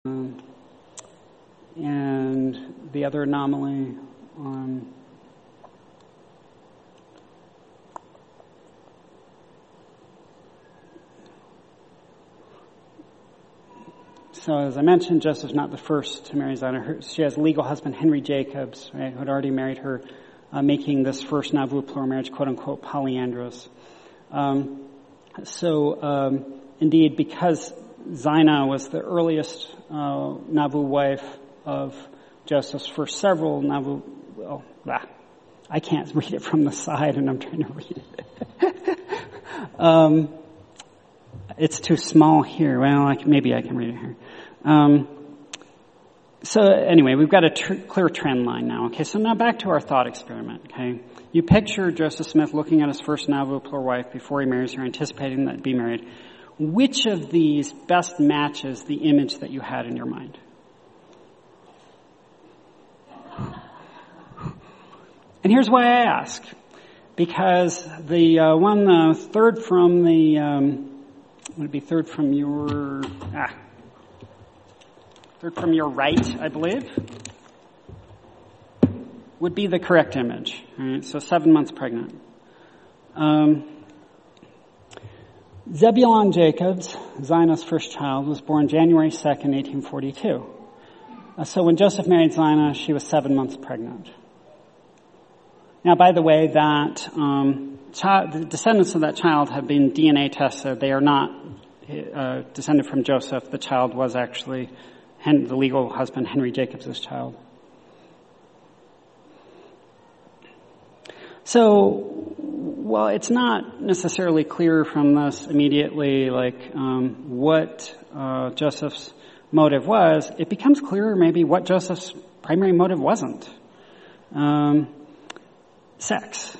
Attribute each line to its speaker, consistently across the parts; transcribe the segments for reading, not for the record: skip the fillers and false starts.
Speaker 1: And the other anomaly so as I mentioned, Joseph's not the first to marry Zina. She has a legal husband, Henry Jacobs, right, who had already married her, making this first Nauvoo plural marriage, quote-unquote, polyandrous. Indeed, because Zina was the earliest Nauvoo wife of Joseph's for several Nauvoo... I can't read it from the side, and I'm trying to read it. It's too small here. Well, maybe I can read it here. So anyway, we've got a clear trend line now. Okay, so now back to our thought experiment. Okay, you picture Joseph Smith looking at his first Nauvoo plural wife before he marries her, anticipating that he'd be married. Which of these best matches the image that you had in your mind? And here's why I ask. Because the third from the, would it be third from your right, I believe, would be the correct image. Right? So 7 months pregnant. Zebulon Jacobs, Zina's first child, was born January 2nd, 1842. So when Joseph married Zina, she was 7 months pregnant. Now, by the way, that the descendants of that child have been DNA tested. They are not descended from Joseph. The child was actually the legal husband, Henry Jacobs' child. So, well, it's not necessarily clear from this immediately, what Joseph's motive was. It becomes clearer maybe what Joseph's primary motive wasn't. Sex.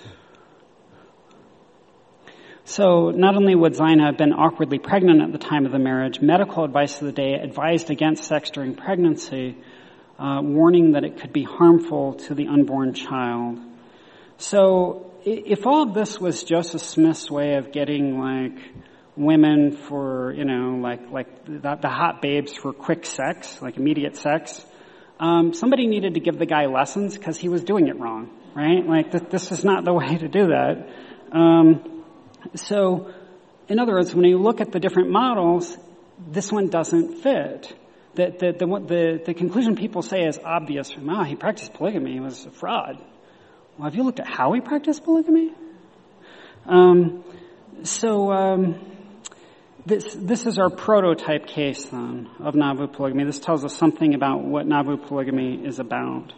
Speaker 1: So not only would Zina have been awkwardly pregnant at the time of the marriage, medical advice of the day advised against sex during pregnancy, warning that it could be harmful to the unborn child. So if all of this was Joseph Smith's way of getting women for, the hot babes for quick sex, immediate sex, somebody needed to give the guy lessons because he was doing it wrong, right? This is not the way to do that. So, in other words, when you look at the different models, this one doesn't fit. The conclusion people say is obvious. He practiced polygamy. He was a fraud. Well, have you looked at how he practiced polygamy? This is our prototype case, then, of Nauvoo polygamy. This tells us something about what Nauvoo polygamy is about.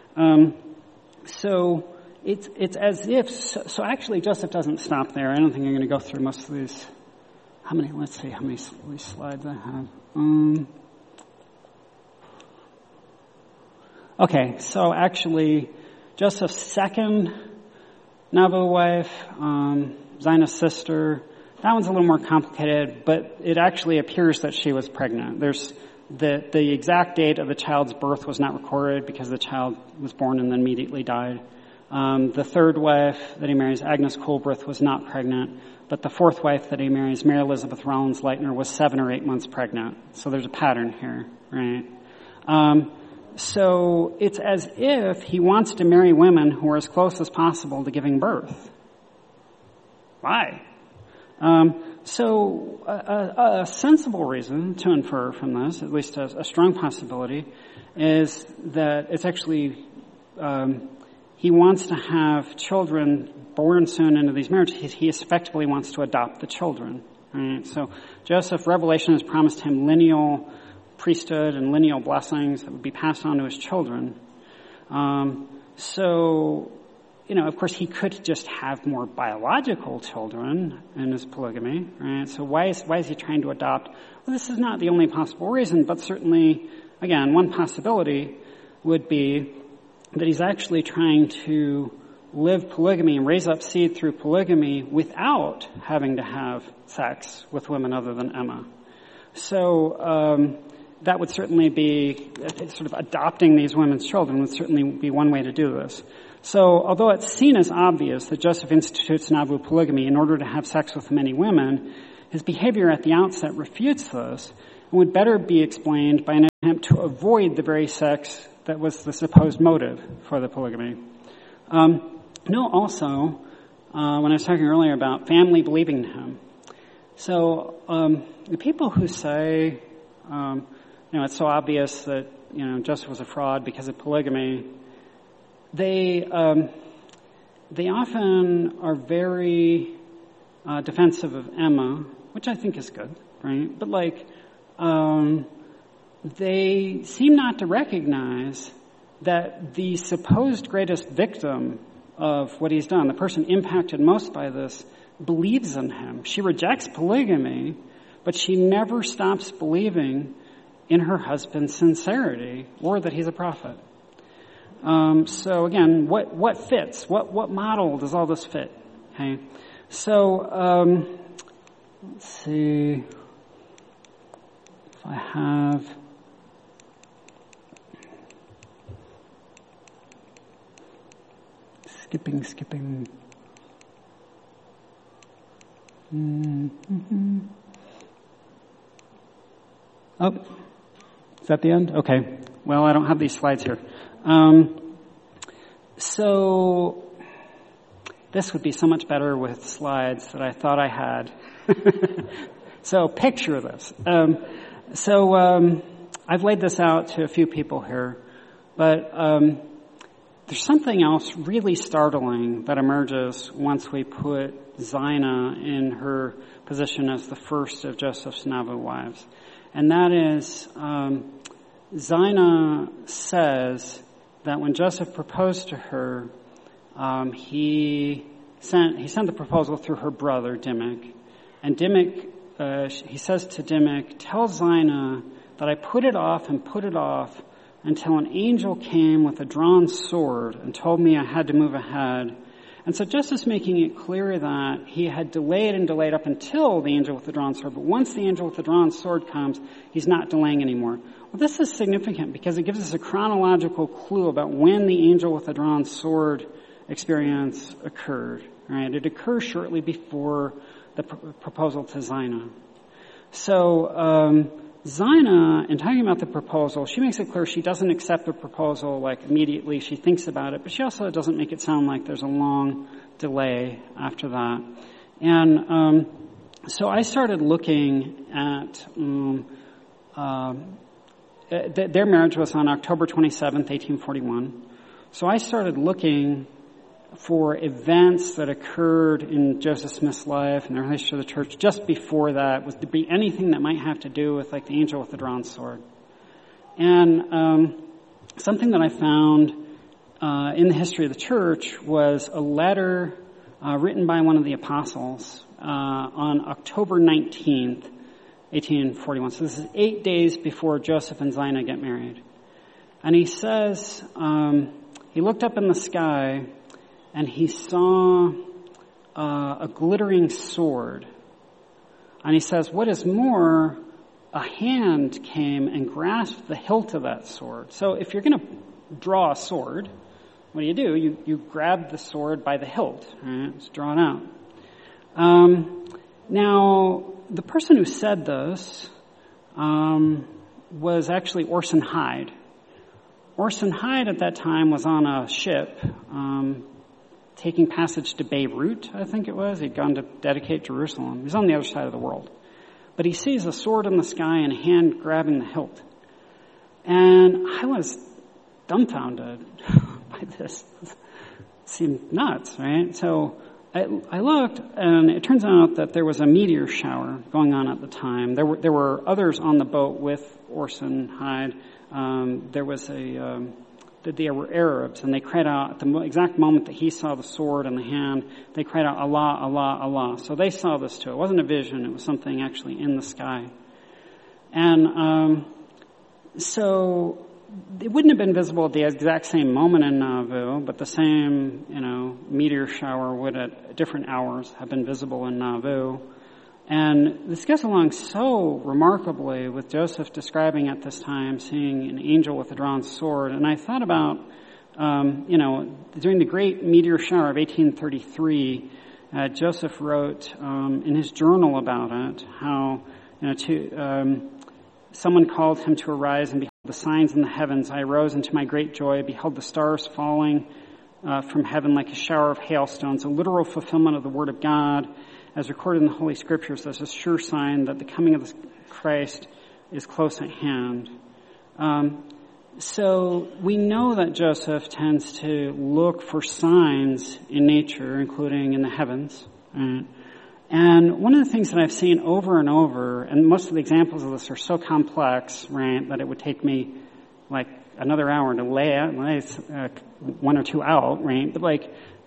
Speaker 1: It's as if, so actually Joseph doesn't stop there. I don't think I'm going to go through most of these. Let's see how many slides I have. Okay, so actually Joseph's second Nauvoo wife, Zina's sister, that one's a little more complicated, but it actually appears that she was pregnant. There's the exact date of the child's birth was not recorded because the child was born and then immediately died. The third wife that he marries, Agnes Colbreth, was not pregnant, but the fourth wife that he marries, Mary Elizabeth Rollins Leitner, was 7 or 8 months pregnant. So there's a pattern here, right? So it's as if he wants to marry women who are as close as possible to giving birth. Why? A sensible reason to infer from this, at least a strong possibility, is that it's actually he wants to have children born soon into these marriages. He effectively wants to adopt the children. Right? So Joseph, Revelation has promised him lineal priesthood and lineal blessings that would be passed on to his children. Of course, he could just have more biological children in his polygamy, right? So why is he trying to adopt? Well, this is not the only possible reason, but certainly, again, one possibility would be that he's actually trying to live polygamy and raise up seed through polygamy without having to have sex with women other than Emma. So that would certainly be, sort of adopting these women's children would certainly be one way to do this. So although it's seen as obvious that Joseph institutes Nauvoo polygamy in order to have sex with many women, his behavior at the outset refutes this and would better be explained by an attempt to avoid the very sex that was the supposed motive for the polygamy. Note also, when I was talking earlier about family believing him. So the people who say, it's so obvious that, Joseph was a fraud because of polygamy, they often are very defensive of Emma, which I think is good, right? But they seem not to recognize that the supposed greatest victim of what he's done, the person impacted most by this, believes in him. She rejects polygamy, but she never stops believing in her husband's sincerity or that he's a prophet. So again, what fits? What model does all this fit? Okay. So, let's see if I have... Skipping. Mm-hmm. Oh, is that the end? Okay. Well, I don't have these slides here. So this would be so much better with slides that I thought I had. So picture this. I've laid this out to a few people here, but there's something else really startling that emerges once we put Zina in her position as the first of Joseph's Nauvoo wives. And that is, Zina says that when Joseph proposed to her, he sent the proposal through her brother, Dimmick. And Dimmick, he says to Dimmick, "Tell Zina that I put it off until an angel came with a drawn sword and told me I had to move ahead." And so Joseph's making it clear that he had delayed up until the angel with the drawn sword. But once the angel with the drawn sword comes, he's not delaying anymore. Well, this is significant because it gives us a chronological clue about when the angel with the drawn sword experience occurred. Right? It occurs shortly before the proposal to Zina. So, Zina, in talking about the proposal, she makes it clear she doesn't accept the proposal immediately. She thinks about it, but she also doesn't make it sound like there's a long delay after that. And so I started looking at their marriage was on October 27th, 1841. So I started looking for events that occurred in Joseph Smith's life and the relationship to the church just before that. Was to be anything that might have to do with the angel with the drawn sword. And something that I found in the history of the church was a letter written by one of the apostles on October 19th, 1841. So this is 8 days before Joseph and Zina get married. And he says, he looked up in the sky and he saw a glittering sword. And he says, what is more, a hand came and grasped the hilt of that sword. So if you're going to draw a sword, what do? You grab the sword by the hilt. Right? It's drawn out. Now, the person who said this was actually Orson Hyde. Orson Hyde at that time was on a ship taking passage to Beirut, I think it was. He'd gone to dedicate Jerusalem. He's on the other side of the world. But he sees a sword in the sky and a hand grabbing the hilt. And I was dumbfounded by this. It seemed nuts, right? So I looked, and it turns out that there was a meteor shower going on at the time. There were others on the boat with Orson Hyde. There were Arabs, and they cried out at the exact moment that he saw the sword in the hand. They cried out, "Allah, Allah, Allah." So they saw this too. It wasn't a vision; it was something actually in the sky. And so it wouldn't have been visible at the exact same moment in Nauvoo, but the same, meteor shower would at different hours have been visible in Nauvoo. And this goes along so remarkably with Joseph describing at this time seeing an angel with a drawn sword. And I thought about, during the great meteor shower of 1833, Joseph wrote in his journal about it how, someone called him to arise and behold the signs in the heavens. I arose into my great joy. Behold the stars falling from heaven like a shower of hailstones, a literal fulfillment of the word of God as recorded in the Holy Scriptures. There's a sure sign that the coming of Christ is close at hand. So we know that Joseph tends to look for signs in nature, including in the heavens. Right? And one of the things that I've seen over and over, and most of the examples of this are so complex, right, that it would take me like another hour to lay one or two out, right? But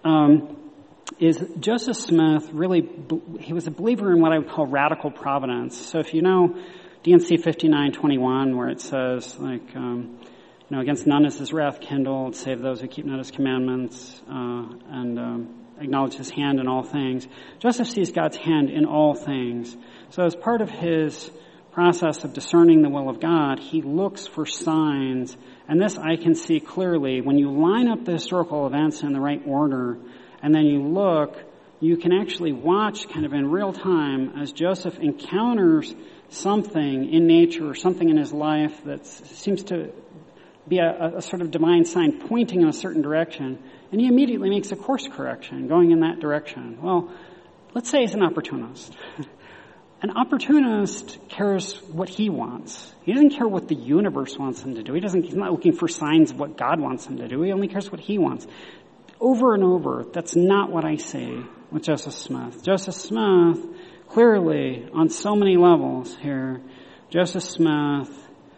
Speaker 1: is Joseph Smith really, he was a believer in what I would call radical providence. So if you know D&C 59:21, where it says, against none is his wrath kindled, save those who keep not his commandments, and acknowledge his hand in all things. Joseph sees God's hand in all things. So as part of his process of discerning the will of God, he looks for signs. And this I can see clearly. When you line up the historical events in the right order, and then you look, you can actually watch kind of in real time as Joseph encounters something in nature or something in his life that seems to be a sort of divine sign pointing in a certain direction, and he immediately makes a course correction going in that direction. Well, let's say he's an opportunist. An opportunist cares what he wants. He doesn't care what the universe wants him to do. He's not looking for signs of what God wants him to do. He only cares what he wants. Over and over, that's not what I see with Joseph Smith. Joseph Smith, clearly, on so many levels here, Joseph Smith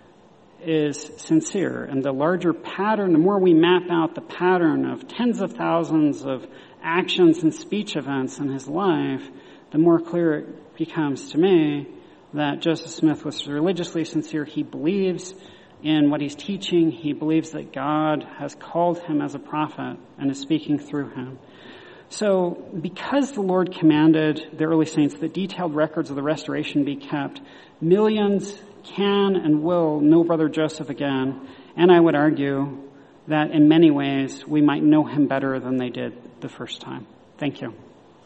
Speaker 1: is sincere. And the larger pattern, the more we map out the pattern of tens of thousands of actions and speech events in his life, the more clear it becomes to me that Joseph Smith was religiously sincere. He believes in what he's teaching. He believes that God has called him as a prophet and is speaking through him. So because the Lord commanded the early saints that detailed records of the restoration be kept, millions can and will know Brother Joseph again. And I would argue that in many ways we might know him better than they did the first time. Thank you.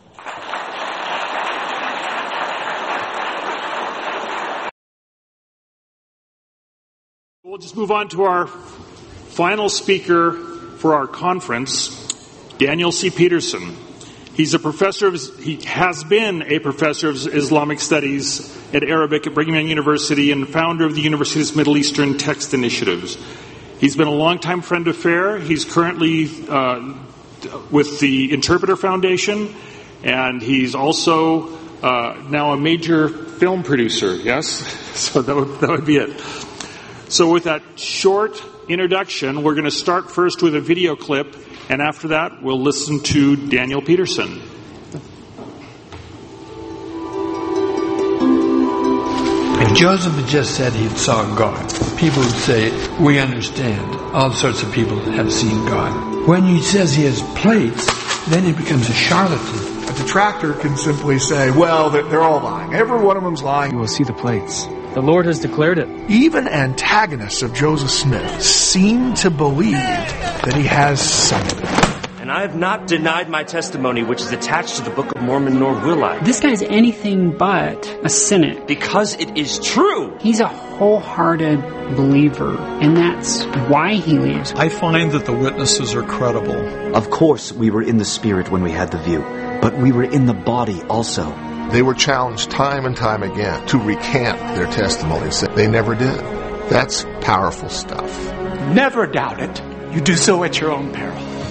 Speaker 2: We'll just move on to our final speaker for our conference, Daniel C. Peterson. He has been a professor of Islamic studies at Arabic at Brigham Young University and founder of the university's Middle Eastern Text Initiatives. He's been a longtime friend of FAIR. He's currently with the Interpreter Foundation, and he's also now a major film producer. Yes? So that would be it. So with that short introduction, we're going to start first with a video clip, and after that, we'll listen to Daniel Peterson.
Speaker 3: If Joseph had just said he saw God, people would say, we understand. All sorts of people have seen God. When he says he has plates, then he becomes a charlatan.
Speaker 4: A detractor can simply say, well, they're all lying. Every one of them's lying.
Speaker 5: You will see the plates. The Lord has declared it.
Speaker 4: Even antagonists of Joseph Smith seem to believe that he has something.
Speaker 6: And I have not denied my testimony, which is attached to the Book of Mormon, nor will I.
Speaker 1: This guy's anything but a cynic.
Speaker 6: Because it is true.
Speaker 1: He's a wholehearted believer, and that's why he leaves.
Speaker 7: I find that the witnesses are credible.
Speaker 8: Of course, we were in the spirit when we had the view, but we were in the body also.
Speaker 9: They were challenged time and time again to recant their testimonies. They never did. That's powerful stuff.
Speaker 10: Never doubt it. You do so at your own peril.